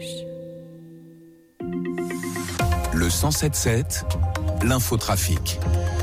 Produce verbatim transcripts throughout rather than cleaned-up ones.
Le cent sept sept, l'infotrafic.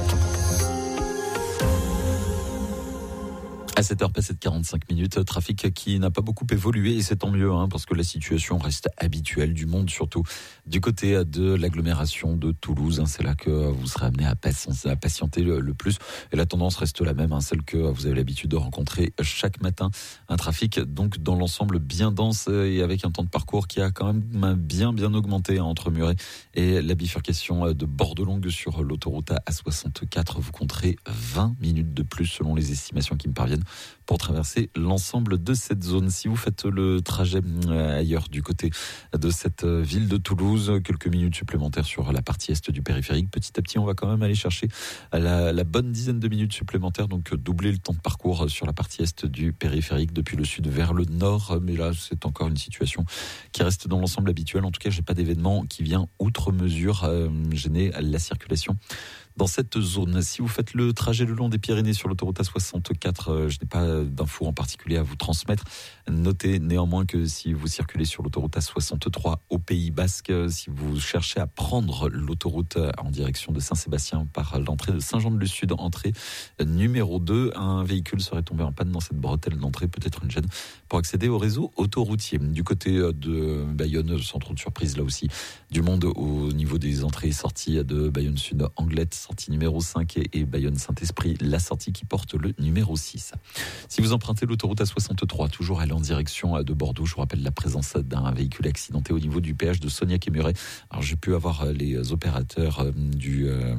À sept heures passées de quarante-cinq minutes, trafic qui n'a pas beaucoup évolué et c'est tant mieux hein, parce que la situation reste habituelle du monde, surtout du côté de l'agglomération de Toulouse. Hein, c'est là que vous serez amené à patienter le, le plus et la tendance reste la même, hein, celle que vous avez l'habitude de rencontrer chaque matin. Un trafic donc dans l'ensemble bien dense et avec un temps de parcours qui a quand même bien bien augmenté hein, entre Muret et la bifurcation de Bordelongue sur l'autoroute A soixante-quatre. Vous compterez vingt minutes de plus selon les estimations qui me parviennent pour traverser l'ensemble de cette zone. Si vous faites le trajet ailleurs du côté de cette ville de Toulouse, quelques minutes supplémentaires sur la partie est du périphérique. Petit à petit, on va quand même aller chercher la, la bonne dizaine de minutes supplémentaires, donc doubler le temps de parcours sur la partie est du périphérique depuis le sud vers le nord. Mais là, c'est encore une situation qui reste dans l'ensemble habituel. En tout cas, j'ai pas d'événement qui vient outre mesure euh, gêner la circulation dans cette zone. Si vous faites le trajet le long des Pyrénées sur l'autoroute A soixante-quatre, euh, je n'ai pas d'infos en particulier à vous transmettre. Notez néanmoins que si vous circulez sur l'autoroute A soixante-trois au Pays Basque, si vous cherchez à prendre l'autoroute en direction de Saint-Sébastien par l'entrée de Saint-Jean-de-Luz-Sud, entrée numéro deux, un véhicule serait tombé en panne dans cette bretelle d'entrée, peut-être une gêne pour accéder au réseau autoroutier. Du côté de Bayonne, sans trop de surprise là aussi, du monde au niveau des entrées et sorties de Bayonne Sud, Anglette, sortie numéro cinq et Bayonne-Saint-Esprit, la sortie qui porte le numéro six. Si vous empruntez l'autoroute A soixante-trois, toujours aller en direction de Bordeaux, je vous rappelle la présence d'un véhicule accidenté au niveau du péage de Sognac et Muret. Alors j'ai pu avoir les opérateurs du euh,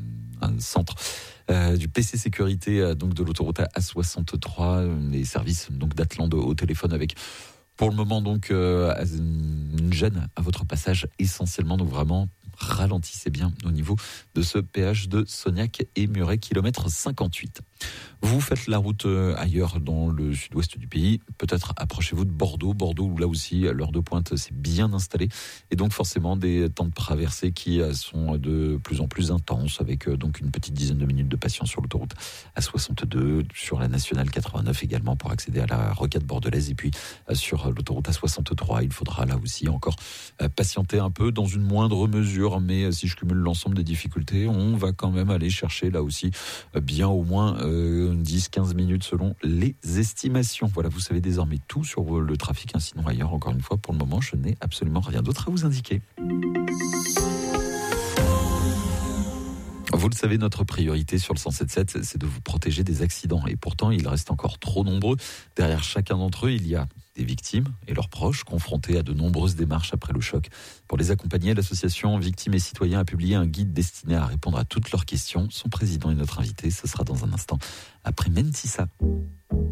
centre Euh, du P C sécurité euh, donc de l'autoroute A soixante-trois, les services donc d'Atland au téléphone avec pour le moment donc euh, une gêne à votre passage essentiellement, donc vraiment ralentissez bien au niveau de ce péage de Sognac et Muret, kilomètre cinquante-huit. Vous faites la route ailleurs dans le sud-ouest du pays, peut-être approchez-vous de Bordeaux, Bordeaux où là aussi l'heure de pointe s'est bien installée et donc forcément des temps de traversée qui sont de plus en plus intenses avec donc une petite dizaine de minutes de patience sur l'autoroute A soixante-deux, sur la nationale quatre-vingt-neuf également pour accéder à la rocade bordelaise et puis sur l'autoroute A soixante-trois, il faudra là aussi encore patienter un peu dans une moindre mesure, mais si je cumule l'ensemble des difficultés, on va quand même aller chercher là aussi bien au moins euh, dix à quinze minutes selon les estimations. Voilà, vous savez désormais tout sur le trafic, hein, sinon ailleurs, encore une fois, pour le moment, je n'ai absolument rien d'autre à vous indiquer. Vous le savez, notre priorité sur le cent sept sept, c'est de vous protéger des accidents. Et pourtant, il reste encore trop nombreux. Derrière chacun d'entre eux, il y a des victimes et leurs proches confrontés à de nombreuses démarches après le choc. Pour les accompagner, l'association Victimes et Citoyens a publié un guide destiné à répondre à toutes leurs questions. Son président est notre invité. Ce sera dans un instant après Mentissa.